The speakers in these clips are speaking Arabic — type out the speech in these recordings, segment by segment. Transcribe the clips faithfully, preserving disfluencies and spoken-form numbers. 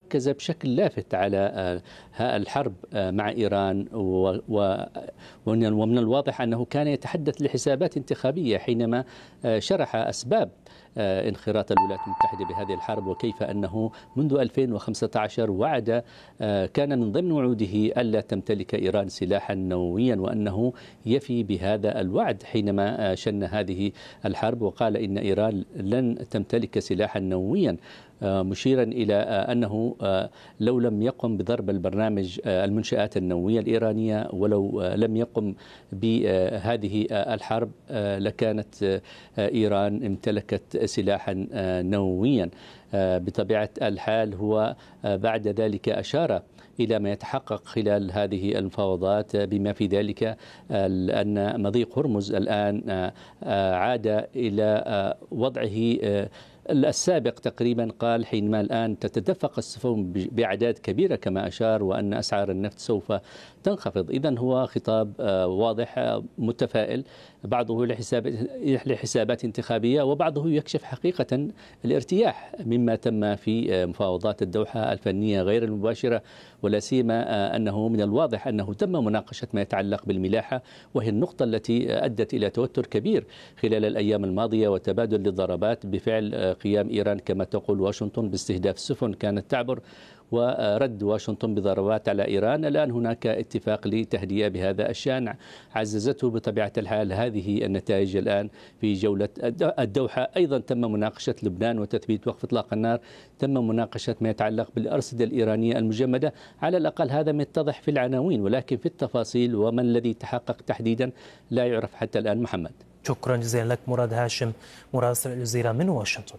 ركز بشكل لافت على آه، الحرب آه، مع إيران، و- و- ومن الواضح أنه كان يتحدث لحسابات انتخابية حينما آه، شرح أسباب آه، انخراط الولايات المتحدة بهذه الحرب، وكيف أنه منذ ألفين وخمسة عشر وعد، آه، كان من ضمن وعوده ألا تمتلك إيران سلاحا نوويا، وأنه يفي بهذا الوعد حينما آه، شن هذه الحرب، وقال إن إيران لن تمتلك سلاحا نوويا، آه، مشيرا إلى آه، أنه آه، لو لم يقم بضرب البرنامج آه، المنشآت النووية الإيرانية، ولو آه، لم يقم بهذه آه، الحرب، آه، لكانت آه، إيران امتلكت سلاحا آه، نوويا. آه، بطبيعة الحال هو آه، بعد ذلك أشار إلى ما يتحقق خلال هذه المفاوضات، آه، بما في ذلك آه، أن مضيق هرمز الآن آه، آه، عاد إلى آه، وضعه آه، السابق تقريبا. قال حينما الآن تتدفق السفن بأعداد كبيرة كما أشار، وأن أسعار النفط سوف تنخفض. إذن هو خطاب آه، واضح، آه، متفائل، بعضه لحساب لحسابات انتخابية، وبعضه يكشف حقيقة الارتياح مما تم في آه، مفاوضات الدوحة الفنية غير المباشرة، ولا سيما آه، أنه من الواضح أنه تم مناقشة ما يتعلق بالملاحة، وهي النقطة التي أدت إلى توتر كبير خلال الأيام الماضية، وتبادل للضربات بفعل آه، قيام إيران كما تقول واشنطن باستهداف سفن كانت تعبر، ورد واشنطن بضربات على إيران. الآن هناك اتفاق لتهدئة بهذا الشأن، عززته بطبيعة الحال هذه النتائج الآن في جولة الدوحة. أيضا تم مناقشة لبنان وتثبيت وقف إطلاق النار، تم مناقشة ما يتعلق بالأرصدة الإيرانية المجمدة. على الأقل هذا ما يتضح في العناوين، ولكن في التفاصيل وما الذي تحقق تحديدا لا يعرف حتى الآن. محمد، شكرا جزيلا لك مراد هاشم مراسل الجزيرة من واشنطن.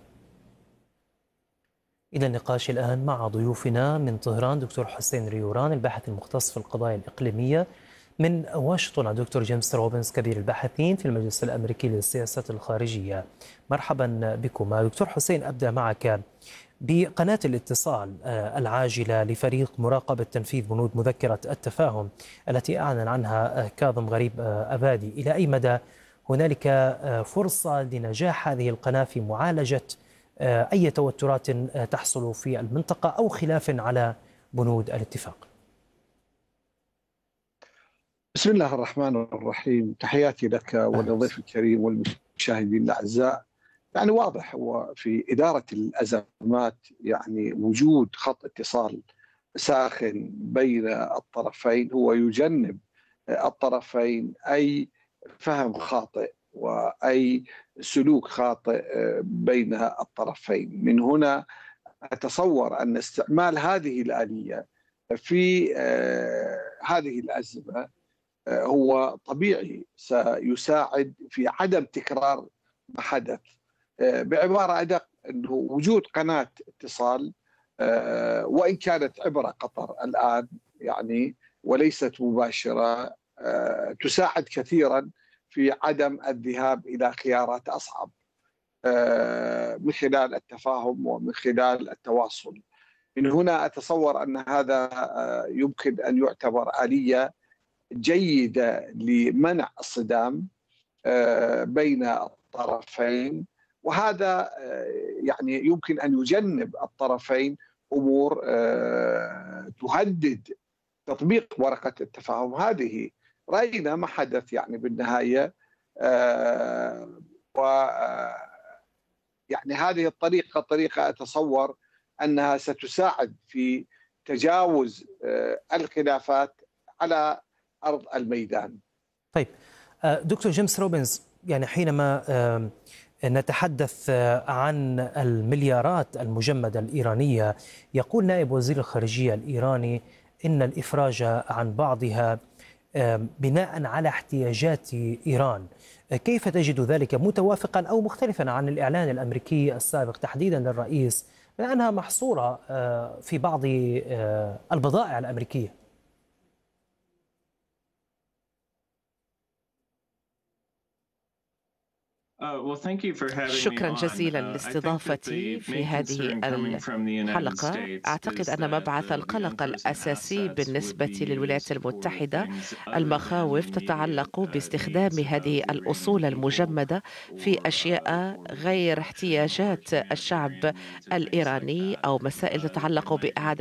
إلى النقاش الآن مع ضيوفنا من طهران دكتور حسين ريوران الباحث المختص في القضايا الإقليمية، من واشنطن دكتور جيمس روبنز كبير الباحثين في المجلس الأمريكي للسياسات الخارجية. مرحبا بكم. دكتور حسين، أبدأ معك بقناة الاتصال العاجلة لفريق مراقبة تنفيذ بنود مذكرة التفاهم التي أعلن عنها كاظم غريب أبادي. إلى أي مدى هنالك فرصة لنجاح هذه القناة في معالجة أي توترات تحصل في المنطقة أو خلاف على بنود الاتفاق؟ بسم الله الرحمن الرحيم، تحياتي لك وللضيف الكريم والمشاهدين الأعزاء. يعني واضح هو في إدارة الأزمات يعني وجود خط اتصال ساخن بين الطرفين هو يجنب الطرفين أي فهم خاطئ وأي سلوك خاطئ بين الطرفين. من هنا أتصور أن استعمال هذه الآلية في هذه الأزمة هو طبيعي سيساعد في عدم تكرار ما حدث. بعبارة أدق، أنه وجود قناة اتصال وإن كانت عبر قطر الآن يعني وليست مباشرة، تساعد كثيرا في عدم الذهاب إلى خيارات أصعب من خلال التفاهم ومن خلال التواصل. من هنا أتصور أن هذا يمكن أن يعتبر آلية جيدة لمنع الصدام بين الطرفين، وهذا يعني يمكن أن يجنب الطرفين أمور تهدد تطبيق ورقة التفاهم. هذه رأينا ما حدث يعني بالنهاية، و يعني هذه الطريقة طريقة أتصور أنها ستساعد في تجاوز الخلافات على أرض الميدان. طيب دكتور جيمس روبنز، يعني حينما نتحدث عن المليارات المجمدة الإيرانية، يقول نائب وزير الخارجية الإيراني إن الإفراج عن بعضها بناء على احتياجات إيران. كيف تجد ذلك متوافقا أو مختلفا عن الإعلان الأمريكي السابق تحديدا للرئيس بأنها محصورة في بعض البضائع الأمريكية؟ شكرا جزيلا لاستضافتي في هذه الحلقة. أعتقد أن مبعث القلق الأساسي بالنسبة للولايات المتحدة المخاوف تتعلق باستخدام هذه الأصول المجمدة في أشياء غير احتياجات الشعب الإيراني أو مسائل تتعلق بإعادة